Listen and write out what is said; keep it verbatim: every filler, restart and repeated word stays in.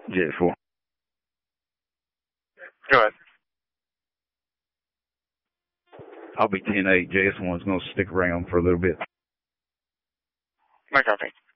Jet four. Go ahead. I'll be ten eight. J S one's going to stick around for a little bit. My copy.